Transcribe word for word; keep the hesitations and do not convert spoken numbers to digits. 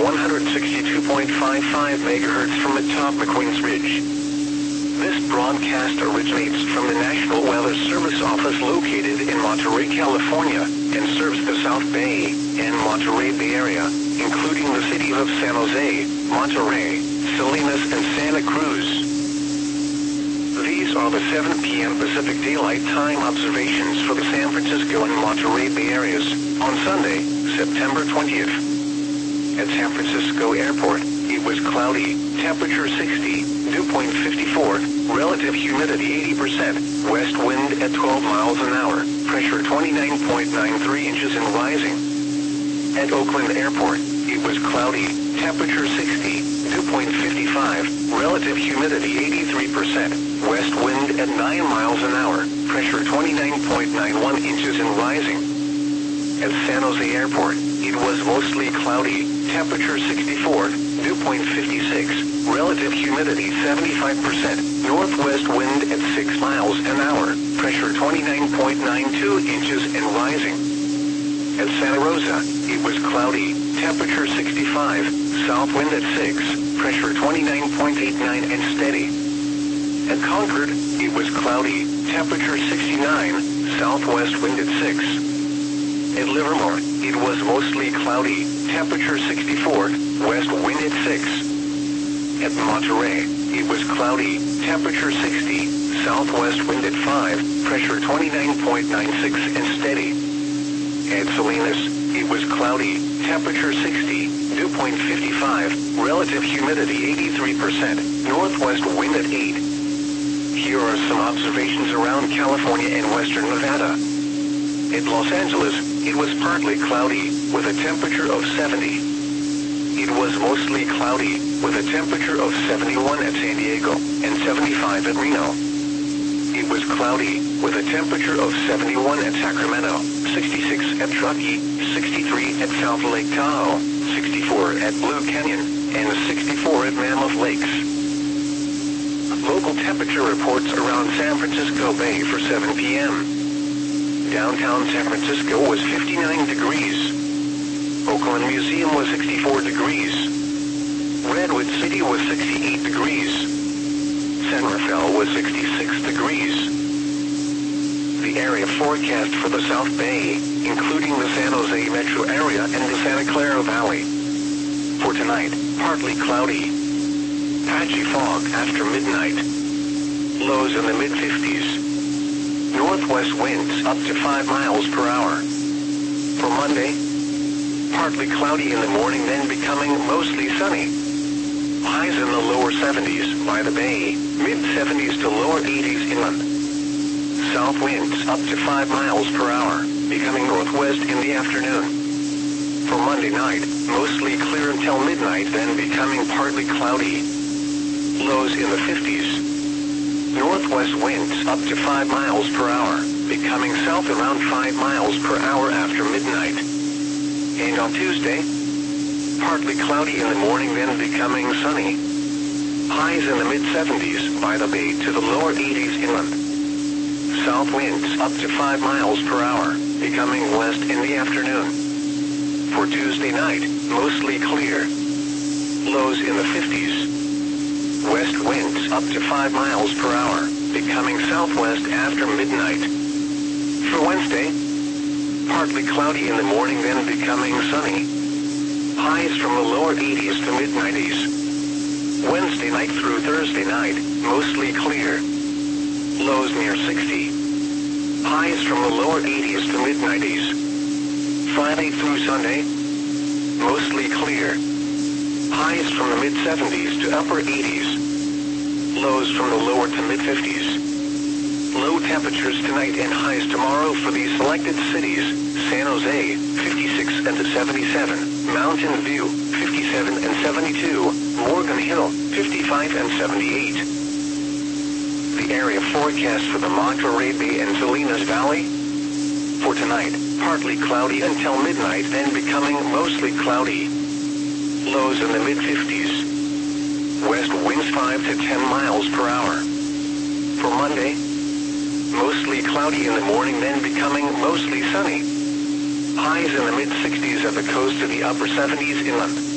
one hundred sixty-two point five five megahertz from atop McQueen's Ridge. This broadcast originates from the National Weather Service office located in Monterey, California, and serves the South Bay and Monterey Bay Area, including the cities of San Jose, Monterey, Salinas, and Santa Cruz. These are the seven p m Pacific Daylight Time observations for the San Francisco and Monterey Bay areas on Sunday, September twentieth. At San Francisco Airport, it was cloudy, temperature sixty, dew point fifty-four, relative humidity eighty percent, west wind at twelve miles an hour, pressure twenty-nine point nine three inches and rising. At Oakland Airport, it was cloudy, temperature sixty, dew point fifty-five, relative humidity eighty-three percent, west wind at nine miles an hour, pressure twenty-nine point nine one inches and rising. At San Jose Airport, it was mostly cloudy, temperature sixty-four, dew point fifty-six, relative humidity seventy-five percent, northwest wind at six miles an hour, pressure twenty-nine point nine two inches and rising. At Santa Rosa, it was cloudy, temperature sixty-five, south wind at six, pressure twenty-nine point eight nine and steady. At Concord, it was cloudy, temperature sixty-nine, southwest wind at six. At Livermore, it was mostly cloudy, temperature sixty-four, west wind at six. At Monterey, it was cloudy, temperature sixty, southwest wind at five, pressure twenty-nine point nine six and steady. At Salinas, it was cloudy, temperature sixty, dew point fifty-five, relative humidity eighty-three percent, northwest wind at eight. Here are some observations around California and western Nevada. At Los Angeles, it was partly cloudy, with a temperature of seventy. It was mostly cloudy, with a temperature of seventy-one at San Diego, and seventy-five at Reno. It was cloudy, with a temperature of seventy-one at Sacramento, sixty-six at Truckee, sixty-three at South Lake Tahoe, sixty-four at Blue Canyon, and sixty-four at Mammoth Lakes. Local temperature reports around San Francisco Bay for seven p m Downtown San Francisco was fifty-nine degrees. Oakland Museum was sixty-four degrees. Redwood City was sixty-eight degrees. San Rafael was sixty-six degrees. The area forecast for the South Bay, including the San Jose metro area and the Santa Clara Valley. For tonight, partly cloudy. Patchy fog after midnight. Lows in the mid fifties. Northwest winds up to five miles per hour. For Monday, partly cloudy in the morning, then becoming mostly sunny. Highs in the lower seventies by the bay, mid seventies to lower eighties inland. South winds up to five miles per hour, becoming northwest in the afternoon. For Monday night, mostly clear until midnight, then becoming partly cloudy. Lows in the fifties. Northwest winds up to five miles per hour, becoming south around five miles per hour after midnight. And on Tuesday, partly cloudy in the morning, then becoming sunny. Highs in the mid seventies by the bay to the lower eighties inland. South winds up to five miles per hour, becoming west in the afternoon. For Tuesday night, mostly clear. Lows in the fifties. West winds up to five miles per hour, becoming southwest after midnight. For Wednesday, partly cloudy in the morning, then becoming sunny. Highs from the lower eighties to mid nineties. Wednesday night through Thursday night, mostly clear. Lows near sixty. Highs from the lower eighties to mid nineties. Friday through Sunday, mostly clear. Highs from the mid seventies to upper eighties. Lows from the lower to mid fifties. Low temperatures tonight and highs tomorrow for these selected cities: San Jose, fifty-six and seventy-seven, Mountain View, fifty-seven and seventy-two, Morgan Hill, fifty-five and seventy-eight. The area forecast for the Monterey Bay and Salinas Valley. For tonight, partly cloudy until midnight, then becoming mostly cloudy. Lows in the mid fifties. West winds five to ten miles per hour. For Monday, mostly cloudy in the morning, then becoming mostly sunny. Highs in the mid sixties at the coast to the upper seventies inland.